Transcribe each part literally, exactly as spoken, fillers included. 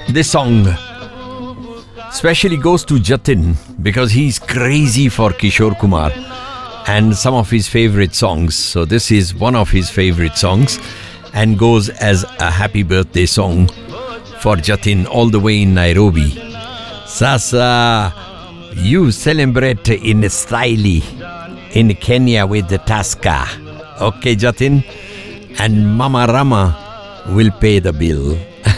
this song especially goes to Jatin because he's crazy for Kishore Kumar and some of his favorite songs. So this is one of his favorite songs and goes as a happy birthday song for Jatin all the way in Nairobi. Sasa, you celebrate in style in Kenya with the Tusker. Okay, Jatin? And Mama Rama will pay the bill.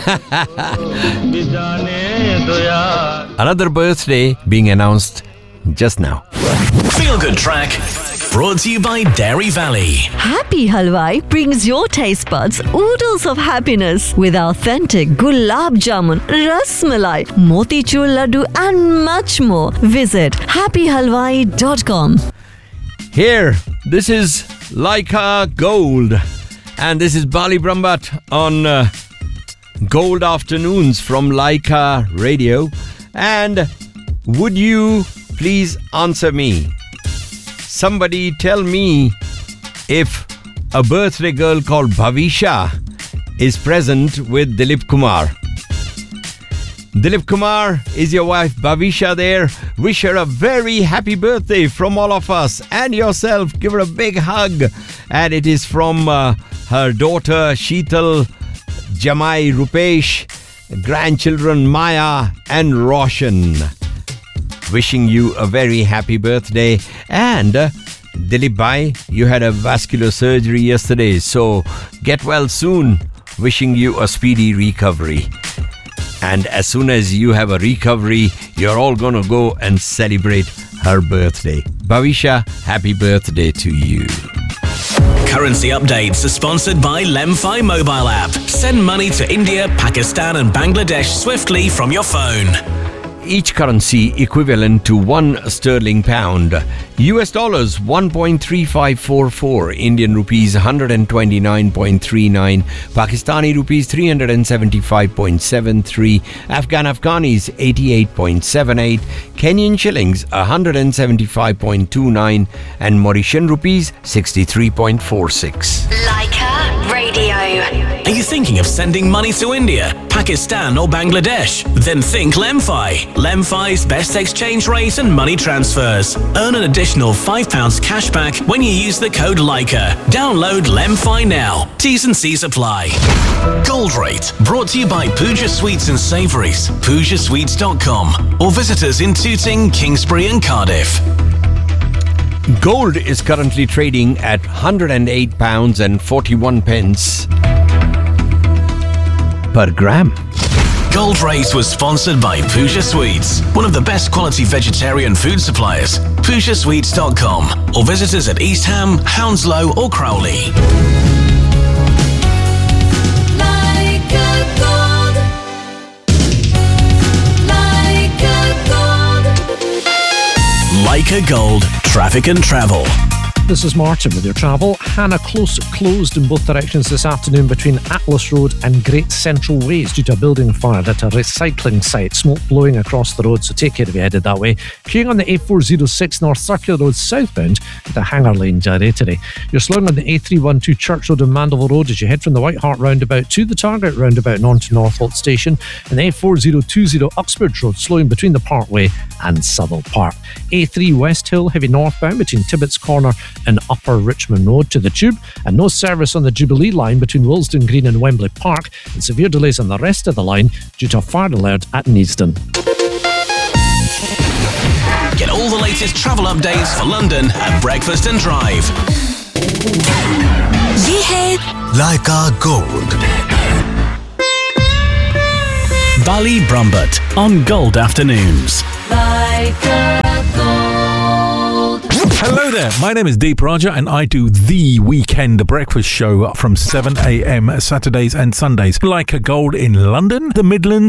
Another birthday being announced just now. Feel Good Track brought to you by Dairy Valley. Happy Halwai brings your taste buds oodles of happiness with authentic gulab jamun, ras malai, motichur laddu and much more. Visit happy halwai dot com. Here, this is Laika Gold and this is Bali Brahmbat on uh, Gold Afternoons from Laika Radio. And would you please answer me? Somebody tell me if a birthday girl called Bhavisha is present with Dilip Kumar. Dilip Kumar, is your wife Bhavisha there? Wish her a very happy birthday from all of us and yourself. Give her a big hug. And it is from uh, her daughter Sheetal, Jamai Rupesh, grandchildren Maya and Roshan. Wishing you a very happy birthday. And uh, Dilip Bhai, you had a vascular surgery yesterday, so get well soon. Wishing you a speedy recovery. And as soon as you have a recovery, you're all gonna go and celebrate her birthday. Bhavisha, happy birthday to you. Currency updates are sponsored by Lemfi mobile app. Send money to India, Pakistan and Bangladesh swiftly from your phone. Each currency equivalent to one sterling pound. U S dollars one point three five four four, Indian rupees one hundred twenty-nine point three nine, Pakistani rupees three hundred seventy-five point seven three, Afghan Afghanis eighty-eight point seven eight, Kenyan shillings one hundred seventy-five point two nine and Mauritian rupees sixty-three point four six. Laika Radio. Are you thinking of sending money to India, Pakistan or Bangladesh? Then think Lemfi. Lemfi's best exchange rate and money transfers. Earn an additional five pounds cash back when you use the code Laika. Download Lemfi now. T's and C's apply. Gold Rate, brought to you by Pooja Sweets and Savouries, pooja sweets dot com, or visit us in Tooting, Kingsbury and Cardiff. Gold is currently trading at one hundred eight pounds and forty-one pence per gram. Gold Rate was sponsored by Pooja Sweets, one of the best quality vegetarian food suppliers. pooja sweets dot com, or visit us at East Ham, Hounslow or Crowley. Like a gold, like a gold. Like a Gold, traffic and travel. This is Martin with your travel. Hannah Close closed in both directions this afternoon between Atlas Road and Great Central Ways due to a building fire at a recycling site. Smoke blowing across the road, so take care if you're headed that way. Queuing on the A four oh six North Circular Road southbound with the Hanger Lane Gyratory. You're slowing on the A three twelve Church Road and Mandeville Road as you head from the White Hart roundabout to the Target roundabout and on to Northolt Station. And the A four oh two oh Uxbridge Road slowing between the Parkway and Southall Park. A three West Hill heavy northbound between Tibbetts Corner and Upper Richmond Road to the Tube, and no service on the Jubilee line between Willesden Green and Wembley Park, and severe delays on the rest of the line due to a fire alert at Neasden. Get all the latest travel updates for London at Breakfast and Drive. ये है Laika Gold. Bali Brumbat on Gold Afternoons. Like a gold. Hello there, my name is Deep Raja and I do The Weekend Breakfast Show from seven a.m. Saturdays and Sundays. Like a Gold in London, the Midlands,